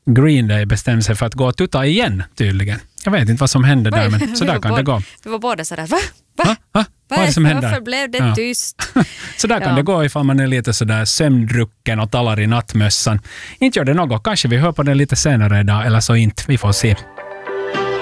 Green Day bestämde sig för att gå och tuta igen tydligen. Jag vet inte vad som hände där, men så där kan det gå. Vi var båda sådär, va? Vad är det som händer? Varför blev det tyst? Så där kan det gå ifall man är lite sådär sömndrucken och talar i nattmössan. Inte gör det något, kanske vi hör på det lite senare idag eller så inte, vi får se.